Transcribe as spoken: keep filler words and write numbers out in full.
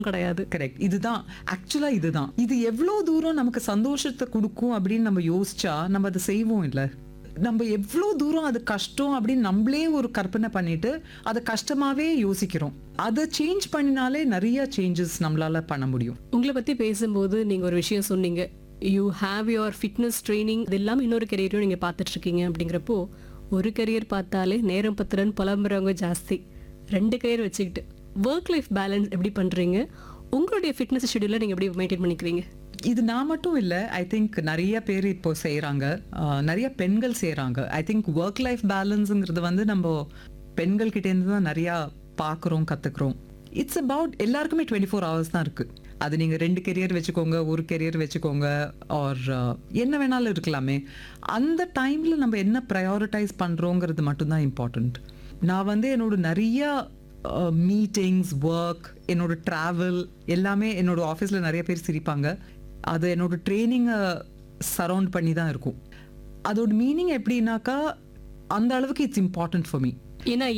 கிடையாது. கரெக்ட். இதுதான் ஆக்சுவலா இதுதான். இது எவ்வளோ தூரம் நமக்கு சந்தோஷத்தை குடுக்கும் அப்படின்னு நம்ம யோசிச்சா, நம்ம அத செய்வோம் இல்ல? நம்ம எவ்வளோ தூரம் அது கஷ்டம் அப்படின்னு நம்மளே ஒரு கற்பனை பண்ணிட்டு, அத கஷ்டமாவே யோசிக்கிறோம். அத சேஞ்ச் பண்ணினாலே நெறைய சேஞ்சஸ் நம்மளால பண்ண முடியும். உங்கள பத்தி பேசும்போது நீங்க ஒரு விஷயம் சொன்னீங்க. You have your fitness training இது இல்லாம இன்னொரு கரியரையும் நீங்க பார்த்துட்டு இருக்கீங்க அப்படிங்கிறப்போ, ஒரு கரியர் பார்த்தாலே நேரம் பத்தலன்னு புலம்புறவங்க ஜாஸ்தி. ரெண்டு கரியர் வச்சுக்கிட்டு ஒர்க் லைஃப் பேலன்ஸ் எப்படி பண்றீங்க? உங்களுடைய ஃபிட்னஸ் ஷெட்யூலை நீங்க எப்படி மெயின்டைன் பண்ணிக்கிறீங்க? இது நான் மட்டும் இல்ல. ஐ திங்க் நெறைய பேர் இப்போ செய்றாங்க. அ நெறைய பெண்கள் செய்றாங்க. ஐ திங்க் ஒர்க் லைஃப் பேலன்ஸ்ங்கிறது வந்து நம்ம பெண்கள் கிட்ட இருந்து தான் நெறையா பார்க்குறோம், கத்துக்கிறோம். இட்ஸ் அபவுட் எல்லாருக்குமே டுவெண்ட்டி ஃபோர் ஹவர்ஸ் தான் இருக்கு. அது நீங்க ரெண்டு கெரியர் வச்சுக்கோங்க, ஒரு கெரியர் வச்சுக்கோங்க, ஆர் என்ன வேணாலும் இருக்கலாமே. அந்த டைம்ல நம்ம என்ன ப்ரையாரிட்டைஸ் பண்றோங்கிறது மட்டும் தான் இம்பார்ட்டன்ட். நான் வந்து என்னோட நெறைய மீட்டிங்ஸ், ஒர்க், என்னோட ட்ராவல் எல்லாமே என்னோட ஆஃபீஸில் நிறைய பேர் சிரிப்பாங்க. அது என்னோட ட்ரைனிங்கை சரவுண்ட் பண்ணி தான் இருக்கும். அதோட மீனிங் எப்படின்னாக்கா, அந்த அளவுக்கு இட்ஸ் இம்பார்ட்டன்ட் ஃபார் மீ. ஏன்னா